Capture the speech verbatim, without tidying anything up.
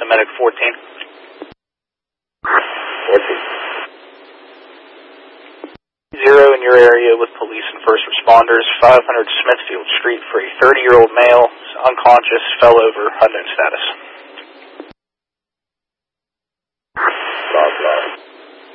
to medic fourteen. fourteen. Zero in your area with police and first responders. five hundred Smithfield Street for a thirty-year-old male, unconscious, fell over, unknown status.